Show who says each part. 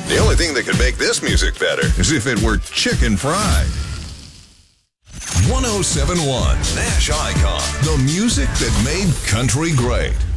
Speaker 1: The only thing that could make this music better is if it were chicken fried. 1071 Nash Icon, the music that made country great.